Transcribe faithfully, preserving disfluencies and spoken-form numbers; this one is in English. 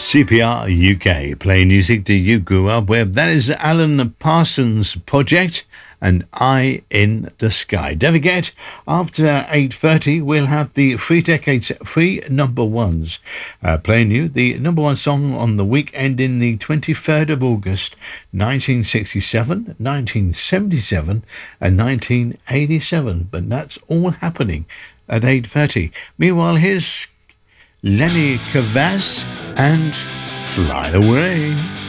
C P R U K, playing music that you grew up with. That is Alan Parsons' project and Eye in the Sky. Don't forget, after eight thirty, we'll have the Three Decades Three Number Ones, uh, playing you the number one song on the week ending the twenty-third of August, nineteen sixty-seven, nineteen seventy-seven and nineteen eighty-seven. But that's all happening at eight thirty. Meanwhile, here's Lenny Kravitz and Fly Away.